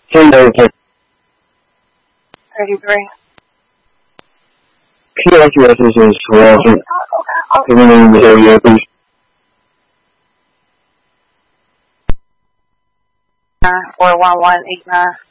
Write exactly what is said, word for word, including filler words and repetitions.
Hello, thirty-three. Can you ask your assistance for giving me the area, please? four one one eight nine.